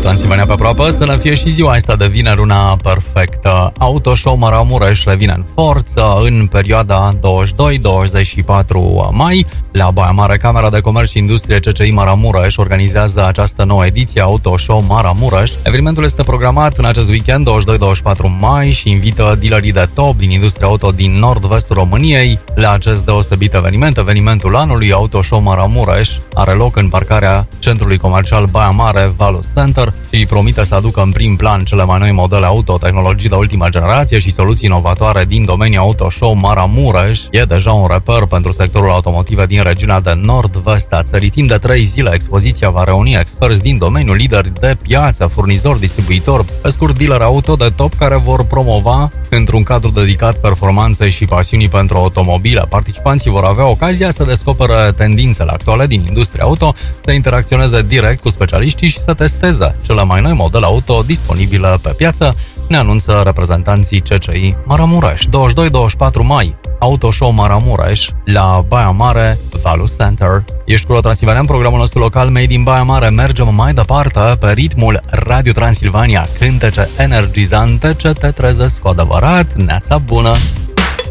Transilvania pe aproape, să ne fie și ziua asta de vineri una perfectă. Autoshow Maramureș revine în forță în perioada 22-24 mai. La Baia Mare, Camera de Comerț și Industrie CCI Maramureș organizează această nouă ediție Autoshow Maramureș. Evenimentul este programat în acest weekend 22-24 mai și invită dealerii de top din industria auto din nord-vestul României la acest deosebit eveniment. Evenimentul anului Autoshow Maramureș are loc în parcarea centrului comercial Baia Mare Valus Center și promite să aducă în prim plan cele mai noi modele auto, tehnologii de ultima generație și soluții inovatoare din domeniul Autoshow Maramureș. E deja un reper pentru sectorul automotive din regiunea de nord-vest a țării. Timp de 3 zile, expoziția va reuni experți din domeniul, lideri de piață, furnizori, distribuitori, pe scurt dealeri auto de top care vor promova într-un cadru dedicat performanței și pasiunii pentru automobile. Participanții vor avea ocazia să descopere tendințele actuale din industria auto, să interacționeze direct cu specialiștii și să testeze cele mai noi modele auto disponibile pe piață, ne anunță reprezentanții CCI Maramureș. 22-24 mai, Autoshow Maramureș la Baia Mare Valus Center. Ești cu Transilvania, programul nostru local Made in Baia Mare. Mergem mai departe pe ritmul Radio Transilvania, cântece energizante ce te trezesc cu adevărat. Neața bună!